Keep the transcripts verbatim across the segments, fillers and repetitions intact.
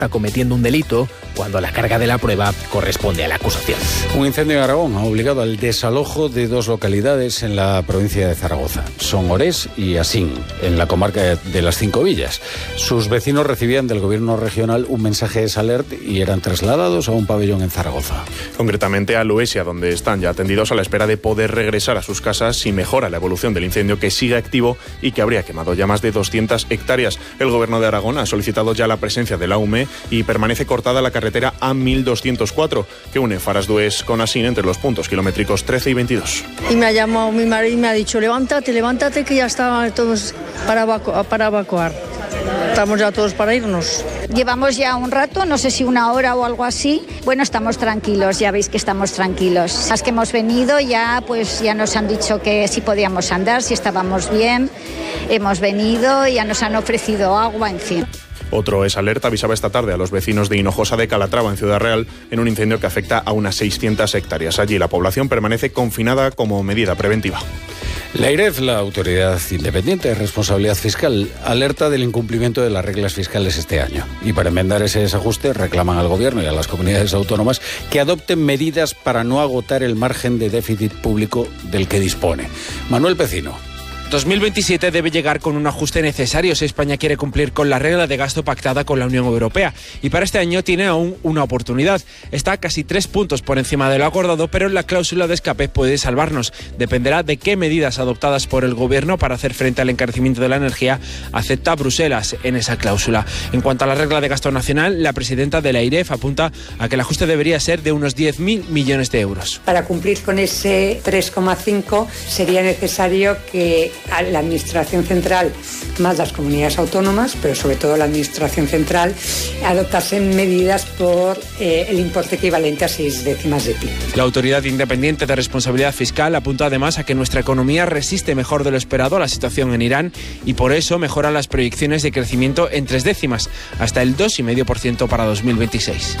cometiendo un delito cuando la carga de la prueba corresponde a la acusación. Un incendio en Aragón ha obligado al desalojo de dos localidades en la provincia de Zaragoza. Son Orés y Asín, en la comarca de las Cinco Villas. Sus vecinos recibían del gobierno regional un mensaje de alert y eran trasladados a un pabellón en Zaragoza. Concretamente a Luesia, donde están ya atendidos a la espera de poder regresar a sus casas si mejora la evolución del incendio, que sigue activo y que habría quemado ya más de doscientas hectáreas. El gobierno de Aragón ha solicitado ya la presencia de la U M E y permanece cortada la carretera A mil doscientos cuatro, que une Farasdués con Asín entre los puntos kilométricos trece y veintidós. Y me ha llamado mi marido y me ha dicho, levántate, levántate, que ya estaban todos para, evacu- para evacuar. Estamos ya todos para irnos. Llevamos ya un rato, no sé si una hora o algo así. Bueno, estamos tranquilos, ya veis que estamos tranquilos. Las que hemos venido ya, pues ya nos han dicho que si podíamos andar, si estábamos bien. Hemos venido, ya nos han ofrecido agua, en fin. Otro es alerta avisaba esta tarde a los vecinos de Hinojosa de Calatrava, en Ciudad Real, en un incendio que afecta a unas seiscientas hectáreas. Allí la población permanece confinada como medida preventiva. La AIREF, la Autoridad Independiente de Responsabilidad Fiscal, alerta del incumplimiento de las reglas fiscales este año. Y para enmendar ese desajuste reclaman al Gobierno y a las comunidades autónomas que adopten medidas para no agotar el margen de déficit público del que dispone. Manuel Pecino. dos mil veintisiete debe llegar con un ajuste necesario si España quiere cumplir con la regla de gasto pactada con la Unión Europea. Y para este año tiene aún una oportunidad. Está casi tres puntos por encima de lo acordado, pero la cláusula de escape puede salvarnos. Dependerá de qué medidas adoptadas por el Gobierno para hacer frente al encarecimiento de la energía acepta Bruselas en esa cláusula. En cuanto a la regla de gasto nacional, la presidenta de la AIREF apunta a que el ajuste debería ser de unos diez mil millones de euros. Para cumplir con ese tres coma cinco sería necesario que a la Administración Central, más las comunidades autónomas, pero sobre todo la Administración Central, adoptasen medidas por eh, el importe equivalente a seis décimas de P I B. La Autoridad Independiente de Responsabilidad Fiscal apunta además a que nuestra economía resiste mejor de lo esperado a la situación en Irán y por eso mejora las proyecciones de crecimiento en tres décimas, hasta el dos coma cinco por ciento para dos mil veintiséis.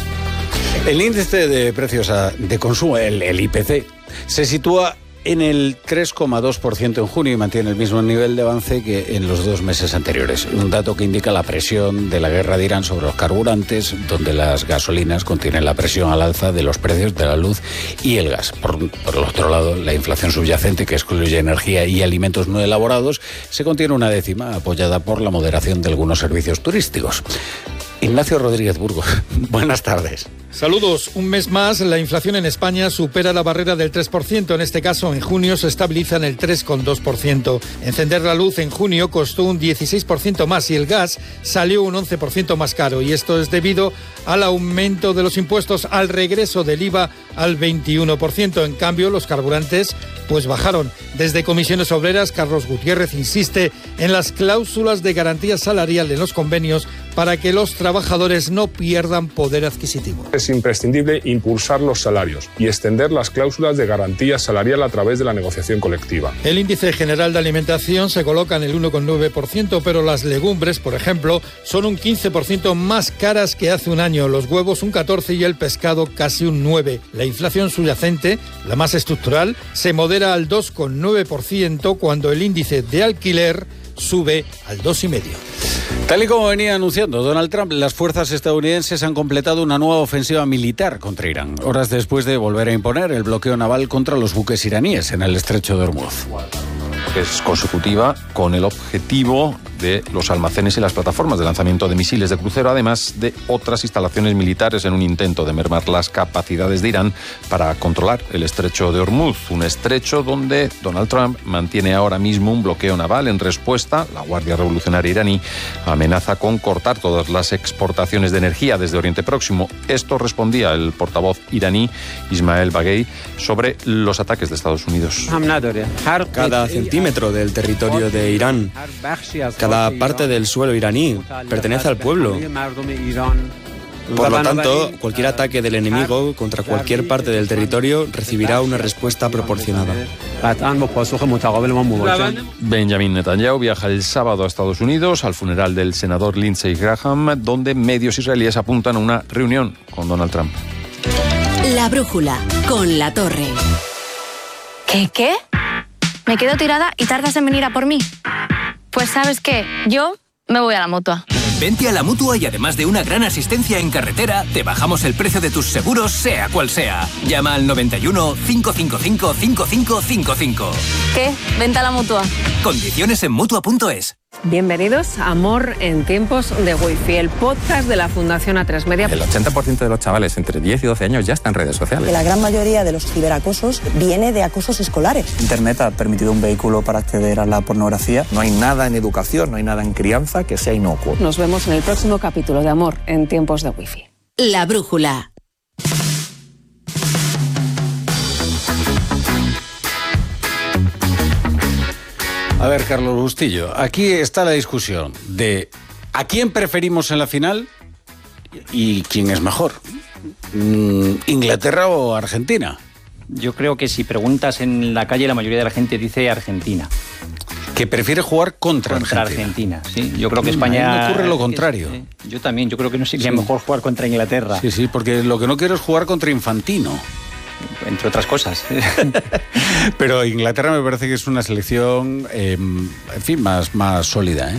El índice de precios de consumo, el, el I P C, se sitúa en el tres coma dos por ciento en junio y mantiene el mismo nivel de avance que en los dos meses anteriores. Un dato que indica la presión de la guerra de Irán sobre los carburantes, donde las gasolinas contienen la presión al alza de los precios de la luz y el gas. Por, por el otro lado, la inflación subyacente, que excluye energía y alimentos no elaborados, se contiene una décima, apoyada por la moderación de algunos servicios turísticos. Ignacio Rodríguez Burgos, buenas tardes. Saludos. Un mes más, la inflación en España supera la barrera del tres por ciento. En este caso, en junio se estabiliza en el tres coma dos por ciento. Encender la luz en junio costó un dieciséis por ciento más y el gas salió un once por ciento más caro. Y esto es debido al aumento de los impuestos, al regreso del I V A al veintiuno por ciento. En cambio, los carburantes pues bajaron. Desde Comisiones Obreras, Carlos Gutiérrez insiste en las cláusulas de garantía salarial en los convenios para que los trabajadores no pierdan poder adquisitivo. Es imprescindible impulsar los salarios y extender las cláusulas de garantía salarial a través de la negociación colectiva. El índice general de alimentación se coloca en el uno coma nueve por ciento, pero las legumbres, por ejemplo, son un quince por ciento más caras que hace un año, los huevos un catorce por ciento y el pescado casi un nueve por ciento. La inflación subyacente, la más estructural, se modera al dos coma nueve por ciento cuando el índice de alquiler sube al dos coma cinco por ciento. Tal y como venía anunciando Donald Trump, las fuerzas estadounidenses han completado una nueva ofensiva militar contra Irán, horas después de volver a imponer el bloqueo naval contra los buques iraníes en el estrecho de Hormuz. Es consecutiva con el objetivo de los almacenes y las plataformas de lanzamiento de misiles de crucero, además de otras instalaciones militares en un intento de mermar las capacidades de Irán para controlar el estrecho de Hormuz, un estrecho donde Donald Trump mantiene ahora mismo un bloqueo naval. En respuesta, la Guardia Revolucionaria iraní amenaza con cortar todas las exportaciones de energía desde Oriente Próximo. Esto respondía el portavoz iraní Ismael Baghei sobre los ataques de Estados Unidos. Cada centímetro del territorio de Irán, cada parte del suelo iraní pertenece al pueblo. Por lo tanto, cualquier ataque del enemigo contra cualquier parte del territorio recibirá una respuesta proporcionada. Benjamin Netanyahu viaja el sábado a Estados Unidos al funeral del senador Lindsey Graham, donde medios israelíes apuntan a una reunión con Donald Trump. La brújula con La Torre. ¿Qué, qué? Me quedo tirada y tardas en venir a por mí. Pues ¿sabes qué? Yo me voy a la Mutua. Vente a la Mutua y además de una gran asistencia en carretera, te bajamos el precio de tus seguros, sea cual sea. Llama al noventa y uno, cinco cinco cinco, cinco cinco cinco cinco. ¿Qué? Vente a la Mutua. Condiciones en Mutua punto es. Bienvenidos a Amor en tiempos de Wi-Fi, el podcast de la Fundación A tres Media. El ochenta por ciento de los chavales entre diez y doce años ya están en redes sociales. Que la gran mayoría de los ciberacosos viene de acosos escolares. Internet ha permitido un vehículo para acceder a la pornografía. No hay nada en educación, no hay nada en crianza que sea inocuo. Nos vemos en el próximo capítulo de Amor en tiempos de Wi-Fi. La brújula. A ver, Carlos Bustillo, aquí está la discusión de ¿a quién preferimos en la final y quién es mejor? ¿Inglaterra o Argentina? Yo creo que si preguntas en la calle, la mayoría de la gente dice Argentina. Que prefiere jugar contra, contra Argentina. Argentina, sí. Yo creo que España... A mí me ocurre lo contrario. Es, eh, yo también, yo creo que no sería sí. mejor jugar contra Inglaterra. Sí, sí, porque lo que no quiero es jugar contra Infantino. Entre otras cosas. Pero Inglaterra me parece que es una selección, eh, en fin, más, más sólida, ¿eh?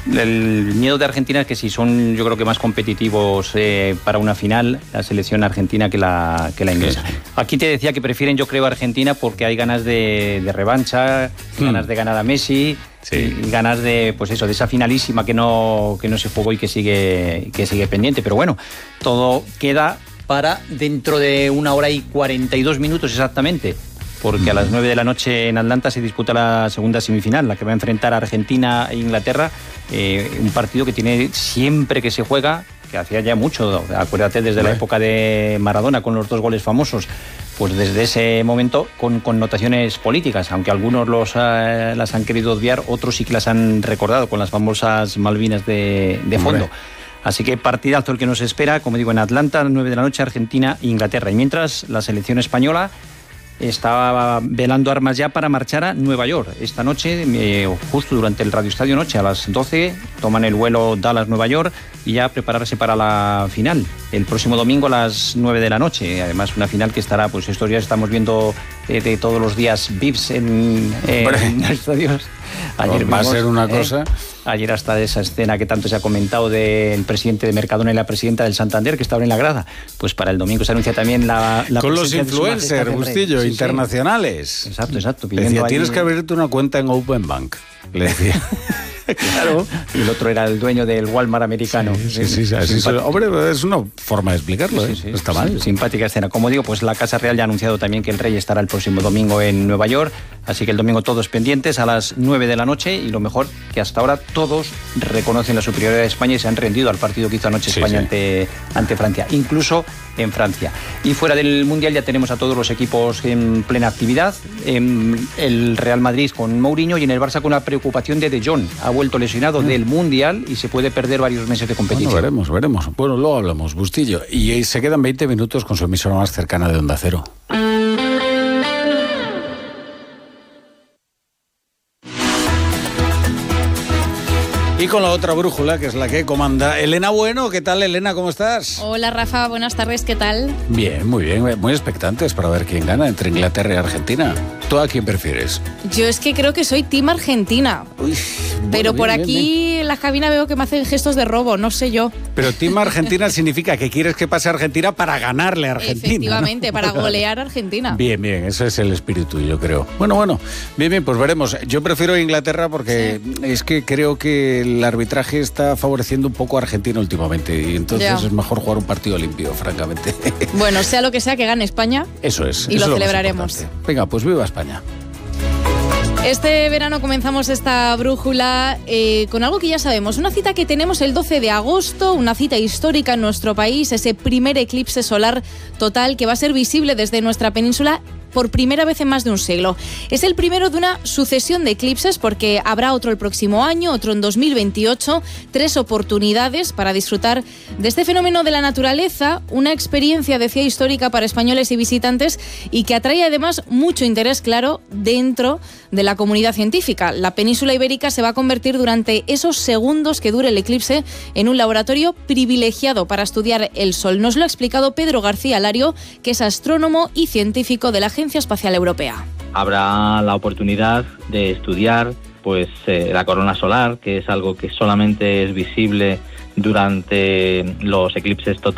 El miedo de Argentina es que si son, yo creo que más competitivos eh, para una final, la selección argentina que la, que la inglesa. Sí. Aquí te decía que prefieren, yo creo, Argentina porque hay ganas de, de revancha, hmm. ganas de ganar a Messi, sí. y ganas de, pues eso, de esa finalísima que no, que no se jugó y que sigue, que sigue pendiente. Pero bueno, todo queda para dentro de una hora y cuarenta y dos minutos exactamente, porque a las nueve de la noche en Atlanta se disputa la segunda semifinal, la que va a enfrentar a Argentina e Inglaterra, eh, un partido que tiene siempre que se juega, que hacía ya mucho, acuérdate, desde la época de Maradona con los dos goles famosos, pues desde ese momento con connotaciones políticas, aunque algunos los, uh, las han querido obviar, otros sí que las han recordado con las famosas Malvinas de, de fondo. Hombre. Así que partidazo el que nos espera, como digo, en Atlanta, a las nueve de la noche, Argentina e Inglaterra. Y mientras, la selección española estaba velando armas ya para marchar a Nueva York. Esta noche, eh, justo durante el Radio Estadio Noche, a las doce, toman el vuelo Dallas-Nueva York y ya prepararse para la final. El próximo domingo a las nueve de la noche. Además, una final que estará, pues estos días estamos viendo eh, de todos los días V I Ps en, eh, en estadios. Ayer va vimos, a ser una eh, cosa... Ayer hasta esa escena que tanto se ha comentado del presidente de Mercadona y la presidenta del Santander, que estaban en la grada. Pues para el domingo se anuncia también la... la Con los influencers, Bustillo, sí, internacionales. Sí. Exacto, exacto. Le decía, tienes que abrirte una cuenta en Open Bank. Le decía... Claro. Y el otro era el dueño del Walmart americano. Sí, sí, sí, sí, así sí. Hombre, es una forma de explicarlo, ¿eh? Sí, sí, no está mal. Simpática escena. Como digo, pues la Casa Real ya ha anunciado también que el rey estará el próximo domingo en Nueva York, así que el domingo todos pendientes a las nueve de la noche, y lo mejor que hasta ahora todos reconocen la superioridad de España y se han rendido al partido que hizo anoche sí, España sí. Ante, ante Francia, incluso en Francia. Y fuera del Mundial ya tenemos a todos los equipos en plena actividad, en el Real Madrid con Mourinho y en el Barça con la preocupación de De Jong. Ha vuelto lesionado mm. del Mundial y se puede perder varios meses de competición. Bueno, veremos, veremos. Bueno, luego hablamos, Bustillo. Y se quedan veinte minutos con su emisora más cercana de Onda Cero. Y con la otra brújula, que es la que comanda Elena Bueno. ¿Qué tal, Elena? ¿Cómo estás? Hola, Rafa. Buenas tardes. ¿Qué tal? Bien, muy bien. Muy expectantes para ver quién gana entre Inglaterra y Argentina. ¿Tú a quién prefieres? Yo es que creo que soy team Argentina. Uy, bueno, Pero bien, por aquí bien, bien. en la cabina veo que me hacen gestos de robo, no sé yo. Pero team Argentina significa que quieres que pase Argentina para ganarle a Argentina. Efectivamente, ¿no? Para golear a Argentina. Bien, bien. Ese es el espíritu, yo creo. Bueno, bueno. Bien, bien, pues veremos. Yo prefiero Inglaterra porque sí. es que creo que el arbitraje está favoreciendo un poco a Argentina últimamente y entonces ya. es mejor jugar un partido limpio, francamente. Bueno, sea lo que sea, que gane España. Eso es. Y eso lo es celebraremos. Lo Venga, pues viva España. Este verano comenzamos esta brújula eh, con algo que ya sabemos, una cita que tenemos el doce de agosto, una cita histórica en nuestro país, ese primer eclipse solar total que va a ser visible desde nuestra península por primera vez en más de un siglo. Es el primero de una sucesión de eclipses porque habrá otro el próximo año, otro en dos mil veintiocho, tres oportunidades para disfrutar de este fenómeno de la naturaleza, una experiencia, decía, histórica para españoles y visitantes y que atrae además mucho interés, claro, dentro de la comunidad científica. La península ibérica se va a convertir durante esos segundos que dure el eclipse en un laboratorio privilegiado para estudiar el Sol. Nos lo ha explicado Pedro García Lario, que es astrónomo y científico de la Agencia Espacial Europea. Habrá la oportunidad de estudiar pues eh, la corona solar, que es algo que solamente es visible durante los eclipses totales